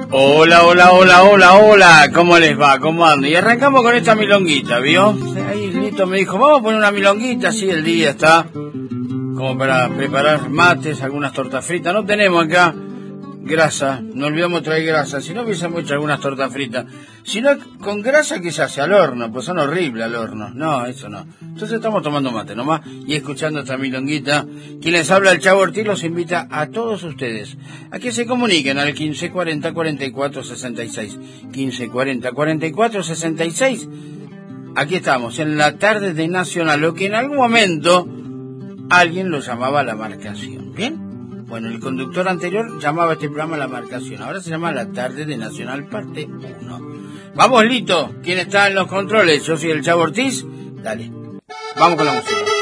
Hola, hola, hola, hola, hola, ¿cómo les va? ¿Cómo andan? Y arrancamos con esta milonguita, ¿vio? Ahí Lito me dijo, vamos a poner una milonguita, así el día está como para preparar mates, algunas tortas fritas. No tenemos acá grasa, no olvidamos traer grasa, si no hubiésemos hecho algunas tortas fritas. Si no, con grasa que se hace al horno, pues son horribles al horno. No, eso no. Entonces estamos tomando mate nomás y escuchando esta milonguita. Quien les habla, el Chavo Ortiz, los invita a todos ustedes a que se comuniquen al 1540 44 66. 1540 44 66. Aquí estamos, en la tarde de Nacional, lo que en algún momento alguien lo llamaba la marcación. ¿Bien? Bueno, el conductor anterior llamaba a este programa La Marcación. Ahora se llama La Tarde de Nacional, parte 1. Vamos, Lito. ¿Quién está en los controles? Yo soy el Chavo Ortiz. Dale. Vamos con la música.